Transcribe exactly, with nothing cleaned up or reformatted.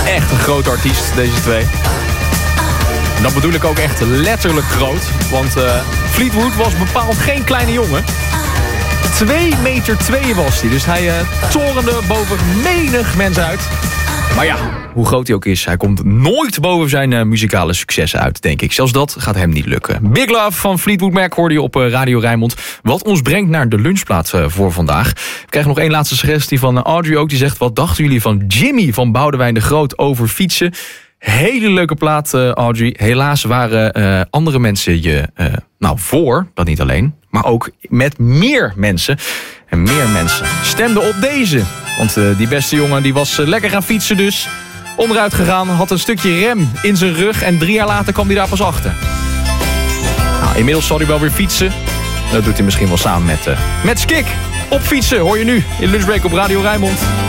echt een grote artiest, deze twee. En dat bedoel ik ook echt letterlijk groot. Want uh, Fleetwood was bepaald geen kleine jongen. twee meter twee was hij. Dus hij uh, torende boven menig mens uit. Maar ja, hoe groot hij ook is, hij komt nooit boven zijn uh, muzikale successen uit, denk ik. Zelfs dat gaat hem niet lukken. Big Love van Fleetwood Mac hoorde je op uh, Radio Rijnmond. Wat ons brengt naar de lunchplaat uh, voor vandaag. We krijgen nog één laatste suggestie van uh, Audrey ook. Die zegt, wat dachten jullie van Jimmy van Boudewijn de Groot over fietsen? Hele leuke plaat, uh, Audrey. Helaas waren uh, andere mensen je uh, nou voor, dat niet alleen, maar ook met meer mensen. En meer mensen stemden op deze. Want uh, die beste jongen die was uh, lekker gaan fietsen dus. Onderuit gegaan, had een stukje rem in zijn rug. En drie jaar later kwam hij daar pas achter. Nou, inmiddels zal hij wel weer fietsen. Dat doet hij misschien wel samen met, uh, met Skik. Op fietsen hoor je nu in Lunchbreak op Radio Rijnmond.